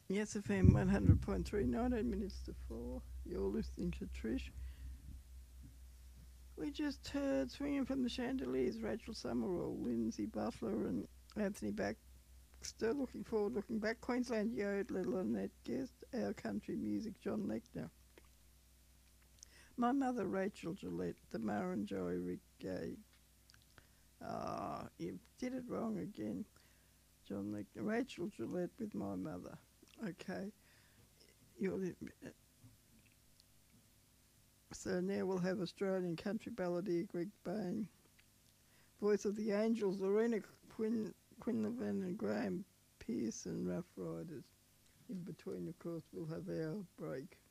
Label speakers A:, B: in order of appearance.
A: Yes, FM 100.3, 19 minutes to 4. You're listening to Trish. We just heard Swinging from the Chandeliers, Rachel Summerall, Lindsay Butler, and Anthony Baxter. Looking forward, looking back. Queensland yodeler Lynette Guest, our country music, John Lechner. My mother, Rachel Gillette, the Maranjoy Rick Gay. Ah, you did it wrong again, John Lechner. Rachel Gillette with my mother. Okay. You're, so now we'll have Australian country balladeer Greg Bain. Voice of the Angels, Lorena Quinlivan and Graham Pearson, Rough Riders. In between, of course, we'll have our break.